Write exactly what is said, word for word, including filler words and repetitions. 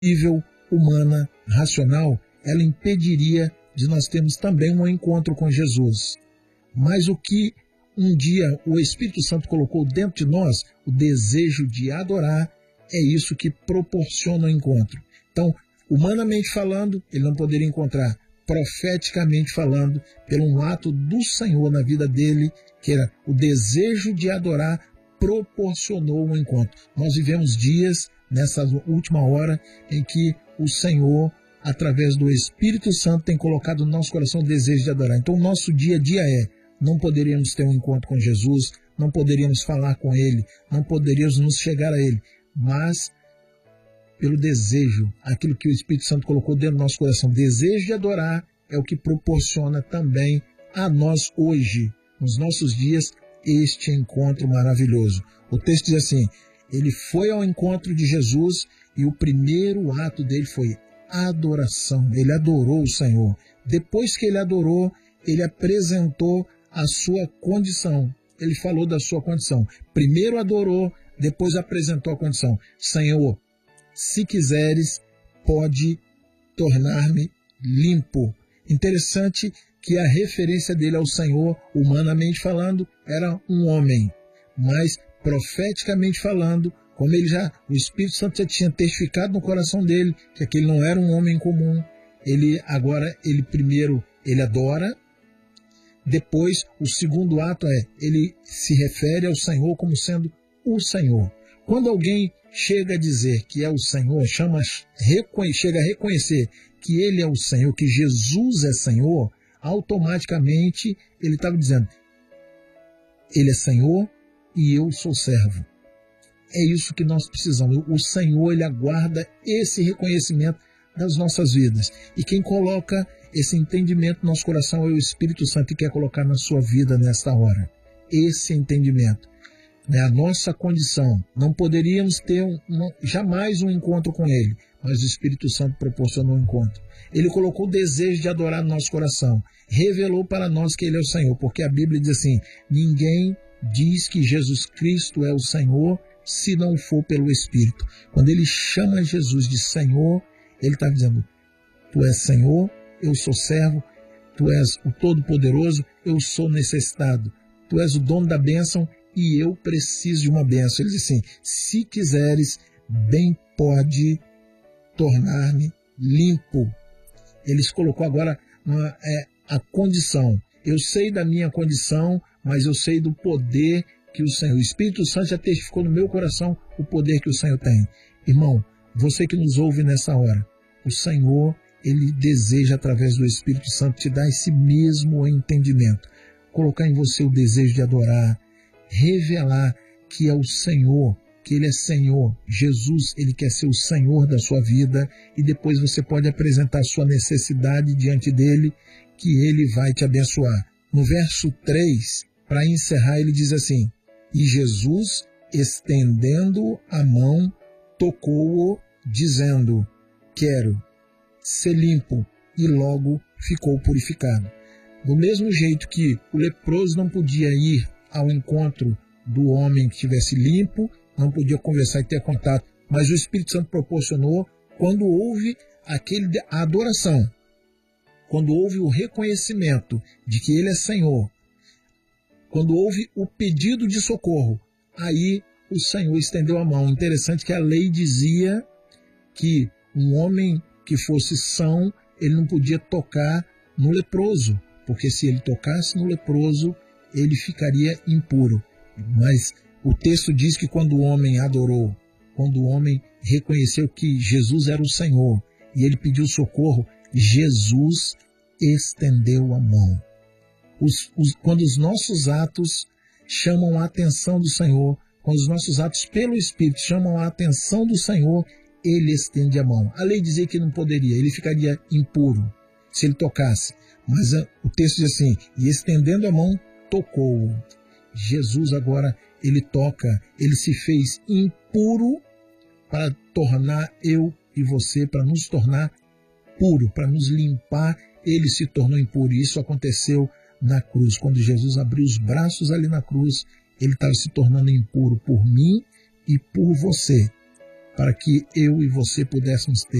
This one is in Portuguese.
nível humana, racional, ela impediria de nós termos também um encontro com Jesus. Mas o que um dia o Espírito Santo colocou dentro de nós, o desejo de adorar, é isso que proporciona o encontro. Então, humanamente falando, ele não poderia encontrar. Profeticamente falando, pelo um ato do Senhor na vida dele, que era o desejo de adorar, proporcionou um encontro. Nós vivemos dias, nessa última hora, em que o Senhor, através do Espírito Santo, tem colocado no nosso coração o desejo de adorar. Então, o nosso dia a dia é, não poderíamos ter um encontro com Jesus, não poderíamos falar com Ele, não poderíamos nos chegar a Ele, mas pelo desejo, aquilo que o Espírito Santo colocou dentro do nosso coração, desejo de adorar, é o que proporciona também a nós hoje, nos nossos dias, este encontro maravilhoso. O texto diz assim, ele foi ao encontro de Jesus e o primeiro ato dele foi adoração. Ele adorou o Senhor. Depois que ele adorou, ele apresentou a sua condição. Ele falou da sua condição. Primeiro adorou, depois apresentou a condição. Senhor, se quiseres, pode tornar-me limpo. Interessante que a referência dele ao Senhor, humanamente falando, era um homem. Mas, profeticamente falando, como ele já, o Espírito Santo já tinha testificado no coração dele, que aquele não era um homem comum, ele agora, ele primeiro, ele adora. Depois, o segundo ato é, ele se refere ao Senhor como sendo o Senhor. Quando alguém chega a dizer que é o Senhor, chama, chega a reconhecer que Ele é o Senhor, que Jesus é Senhor, automaticamente ele estava dizendo, Ele é Senhor e eu sou servo. É isso que nós precisamos. O Senhor, Ele aguarda esse reconhecimento das nossas vidas. E quem coloca esse entendimento no nosso coração é o Espírito Santo que quer colocar na sua vida nesta hora. Esse entendimento. A nossa condição. Não poderíamos ter um, uma, jamais um encontro com Ele, mas o Espírito Santo proporcionou um encontro. Ele colocou o desejo de adorar no nosso coração. Revelou para nós que Ele é o Senhor, porque a Bíblia diz assim, ninguém diz que Jesus Cristo é o Senhor se não for pelo Espírito. Quando Ele chama Jesus de Senhor, Ele está dizendo, Tu és Senhor, eu sou servo, Tu és o Todo-Poderoso, eu sou necessitado. Tu és o dono da bênção, e eu preciso de uma bênção. Ele diz assim, se quiseres, bem pode tornar-me limpo. Ele se colocou agora uma, é, a condição. Eu sei da minha condição, mas eu sei do poder que o Senhor, o Espírito Santo já testificou no meu coração o poder que o Senhor tem. Irmão, você que nos ouve nessa hora, o Senhor, Ele deseja através do Espírito Santo te dar esse mesmo entendimento. Colocar em você o desejo de adorar, revelar que é o Senhor, que Ele é Senhor. Jesus, Ele quer ser o Senhor da sua vida e depois você pode apresentar a sua necessidade diante dEle, que Ele vai te abençoar. No verso três, para encerrar, ele diz assim, e Jesus, estendendo a mão, tocou-o, dizendo, quero ser limpo, e logo ficou purificado. Do mesmo jeito que o leproso não podia ir ao encontro do homem que estivesse limpo, não podia conversar e ter contato, mas o Espírito Santo proporcionou quando houve aquele, a adoração, quando houve o reconhecimento de que Ele é Senhor, quando houve o pedido de socorro, aí o Senhor estendeu a mão. Interessante que a lei dizia que um homem que fosse são, ele não podia tocar no leproso, porque se ele tocasse no leproso, ele ficaria impuro. Mas o texto diz que quando o homem adorou, quando o homem reconheceu que Jesus era o Senhor e ele pediu socorro, Jesus estendeu a mão. Os, os, quando os nossos atos chamam a atenção do Senhor, quando os nossos atos pelo Espírito chamam a atenção do Senhor, Ele estende a mão. A lei dizia que não poderia, ele ficaria impuro se ele tocasse. Mas o texto diz assim, e estendendo a mão, tocou-o. Jesus agora, ele toca, ele se fez impuro para tornar eu e você, para nos tornar puro, para nos limpar, ele se tornou impuro. E isso aconteceu na cruz. Quando Jesus abriu os braços ali na cruz, ele estava se tornando impuro por mim e por você, para que eu e você pudéssemos ter